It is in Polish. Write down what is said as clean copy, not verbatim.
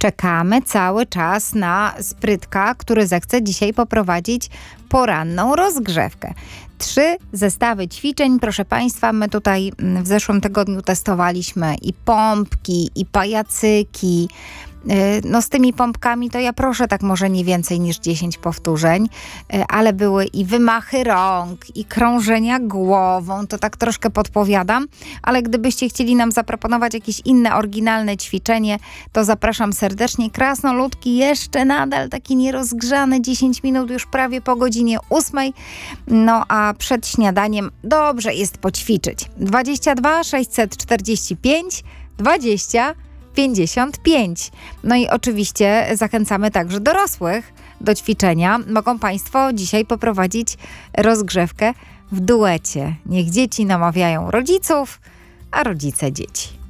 Czekamy cały czas na sprytka, który zechce dzisiaj poprowadzić poranną rozgrzewkę. 3 zestawy ćwiczeń, proszę Państwa, my tutaj w zeszłym tygodniu testowaliśmy i pompki, i pajacyki. No z tymi pompkami to ja proszę tak może nie więcej niż 10 powtórzeń, ale były i wymachy rąk, i krążenia głową, to tak troszkę podpowiadam, ale gdybyście chcieli nam zaproponować jakieś inne oryginalne ćwiczenie, to zapraszam serdecznie. Krasnoludki jeszcze nadal taki nierozgrzany, 10 minut już prawie po godzinie 8, no a przed śniadaniem dobrze jest poćwiczyć. 22 645 20 55. No i oczywiście zachęcamy także dorosłych do ćwiczenia. Mogą Państwo dzisiaj poprowadzić rozgrzewkę w duecie. Niech dzieci namawiają rodziców, a rodzice dzieci.